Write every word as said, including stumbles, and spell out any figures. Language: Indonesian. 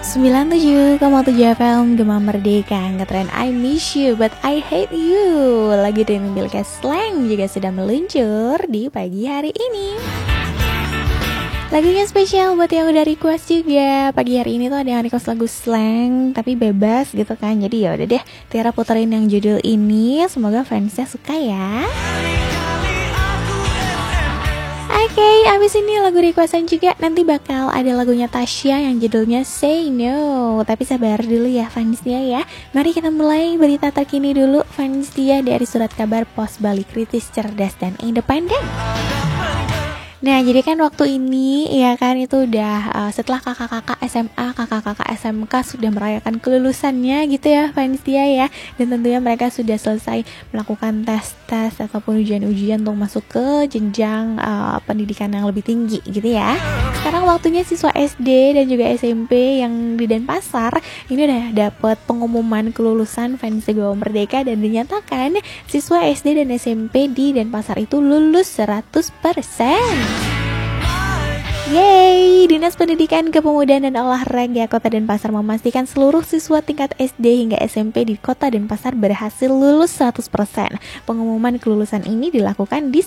sembilan puluh tujuh koma tujuh F M Gema Merdeka, ngetren I miss you but I hate you. Lagu dari Bilkes Slang juga sudah meluncur di pagi hari ini. Lagunya spesial buat yang udah request juga. Pagi hari ini tuh ada yang request lagu slang tapi bebas gitu kan. Jadi ya udah deh, Tiara puterin yang judul ini. Semoga fansnya suka ya. Oke, okay, abis ini lagu requestan juga. Nanti bakal ada lagunya Tasya yang judulnya Say No. Tapi sabar dulu ya fansnya ya. Mari kita mulai berita terkini dulu fansnya dari Surat Kabar Pos Bali Kritis, Cerdas dan Independen. Nah, jadi kan waktu ini ya kan itu udah uh, setelah kakak-kakak S M A, kakak-kakak S M K sudah merayakan kelulusannya gitu ya fans dia ya. Dan tentunya mereka sudah selesai melakukan tes-tes ataupun ujian-ujian untuk masuk ke jenjang uh, pendidikan yang lebih tinggi gitu ya. Sekarang waktunya siswa S D dan juga S M P yang di Denpasar ini udah dapet pengumuman kelulusan fans Gema Merdeka dan dinyatakan siswa S D dan S M P di Denpasar itu lulus seratus persen. Yeay, Dinas Pendidikan Kepemudaan dan Olahraga Kota Denpasar memastikan seluruh siswa tingkat S D hingga S M P di Kota Denpasar berhasil lulus seratus persen. Pengumuman kelulusan ini dilakukan di